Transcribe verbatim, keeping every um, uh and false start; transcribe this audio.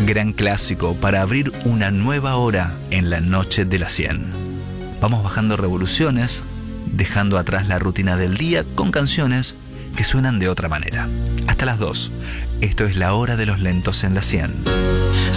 Gran clásico para abrir una nueva hora en la noche de las cien. Vamos bajando revoluciones, dejando atrás la rutina del día con canciones que suenan de otra manera. Hasta las dos. Esto es La Hora de los Lentos en la cien.